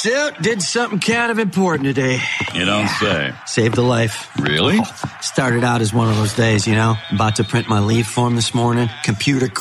suit did something kind of important today. You don't say. Saved a life. Really? Started out as one of those days, about to print my leave form this morning. Computer